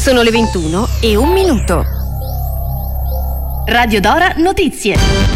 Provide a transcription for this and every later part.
Sono le 21:01. Radio Dora Notizie.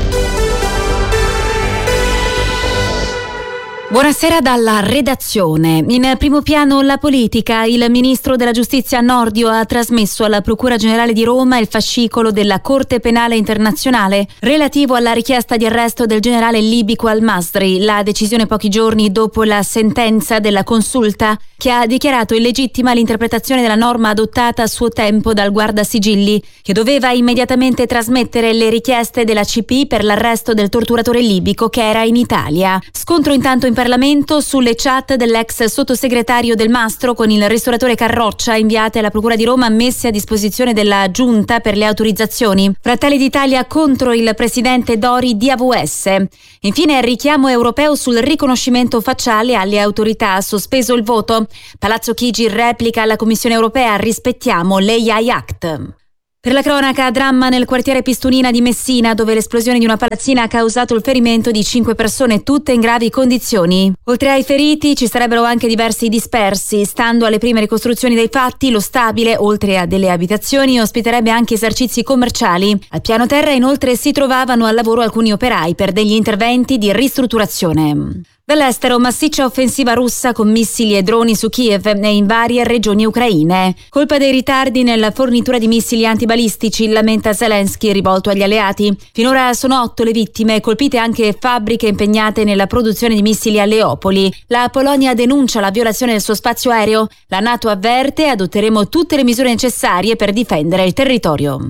Buonasera dalla redazione. In primo piano la politica. Il ministro della Giustizia Nordio ha trasmesso alla Procura Generale di Roma il fascicolo della Corte Penale Internazionale relativo alla richiesta di arresto del generale libico Al-Masri. La decisione pochi giorni dopo la sentenza della Consulta che ha dichiarato illegittima l'interpretazione della norma adottata a suo tempo dal Guardasigilli, che doveva immediatamente trasmettere le richieste della CPI per l'arresto del torturatore libico che era in Italia. Scontro intanto in Parlamento sulle chat dell'ex sottosegretario Del Mastro con il ristoratore Carroccia, inviate alla Procura di Roma, messe a disposizione della Giunta per le autorizzazioni. Fratelli d'Italia contro il presidente Dori di AVS. Infine richiamo europeo sul riconoscimento facciale alle autorità, ha sospeso il voto. Palazzo Chigi replica alla Commissione europea: rispettiamo l'AI Act. Per la cronaca, dramma nel quartiere Pistunina di Messina, dove l'esplosione di una palazzina ha causato il ferimento di 5 persone, tutte in gravi condizioni. Oltre ai feriti ci sarebbero anche diversi dispersi. Stando alle prime ricostruzioni dei fatti, lo stabile, oltre a delle abitazioni, ospiterebbe anche esercizi commerciali. Al piano terra inoltre si trovavano al lavoro alcuni operai per degli interventi di ristrutturazione. Dall'estero, massiccia offensiva russa con missili e droni su Kiev e in varie regioni ucraine. Colpa dei ritardi nella fornitura di missili antibalistici, lamenta Zelensky rivolto agli alleati. Finora sono 8 le vittime, colpite anche fabbriche impegnate nella produzione di missili a Leopoli. La Polonia denuncia la violazione del suo spazio aereo. La NATO avverte: adotteremo tutte le misure necessarie per difendere il territorio.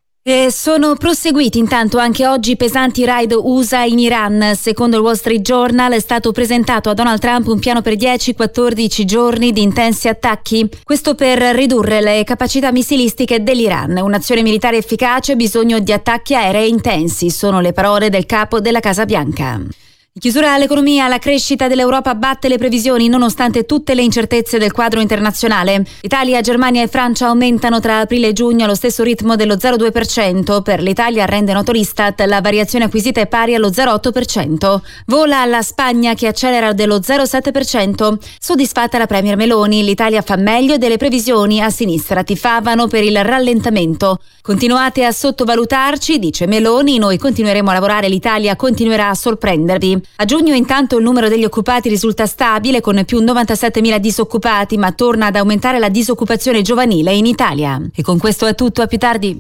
E sono proseguiti intanto anche oggi pesanti raid USA in Iran. Secondo il Wall Street Journal è stato presentato a Donald Trump un piano per 10-14 giorni di intensi attacchi. Questo per ridurre le capacità missilistiche dell'Iran. Un'azione militare efficace, bisogno di attacchi aerei intensi, sono le parole del capo della Casa Bianca. In chiusura all'economia, la crescita dell'Europa batte le previsioni nonostante tutte le incertezze del quadro internazionale. Italia, Germania e Francia aumentano tra aprile e giugno allo stesso ritmo dello 0,2%. Per l'Italia, rende noto l'Istat, la variazione acquisita è pari allo 0,8%. Vola la Spagna che accelera dello 0,7%. Soddisfatta la Premier Meloni, l'Italia fa meglio delle previsioni, a sinistra tifavano per il rallentamento. Continuate a sottovalutarci, dice Meloni, noi continueremo a lavorare, l'Italia continuerà a sorprendervi. A giugno intanto il numero degli occupati risulta stabile con più 97.000 disoccupati, ma torna ad aumentare la disoccupazione giovanile in Italia. E con questo è tutto, a più tardi.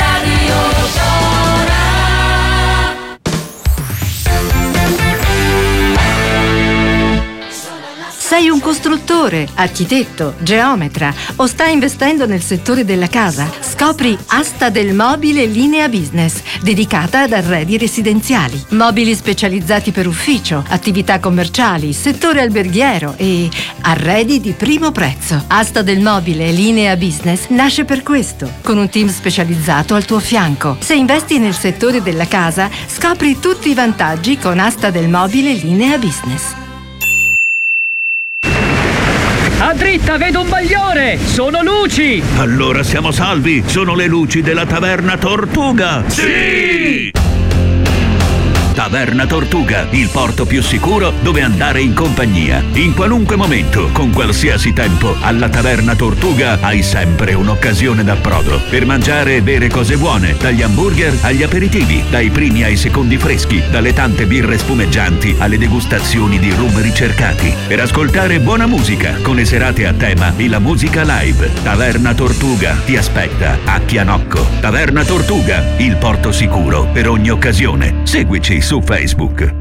Sei un costruttore, architetto, geometra o stai investendo nel settore della casa? Scopri Asta del Mobile Linea Business, dedicata ad arredi residenziali. Mobili specializzati per ufficio, attività commerciali, settore alberghiero e arredi di primo prezzo. Asta del Mobile Linea Business nasce per questo, con un team specializzato al tuo fianco. Se investi nel settore della casa, scopri tutti i vantaggi con Asta del Mobile Linea Business. A dritta, vedo un bagliore! Sono luci! Allora siamo salvi! Sono le luci della Taverna Tortuga! Sì! Taverna Tortuga, il porto più sicuro dove andare in compagnia. In qualunque momento, con qualsiasi tempo, alla Taverna Tortuga hai sempre un'occasione d'approdo per mangiare e bere cose buone, dagli hamburger agli aperitivi, dai primi ai secondi freschi, dalle tante birre spumeggianti alle degustazioni di rum ricercati, per ascoltare buona musica con le serate a tema e la musica live. Taverna Tortuga ti aspetta a Chianocco. Taverna Tortuga, il porto sicuro per ogni occasione. Seguici su Facebook.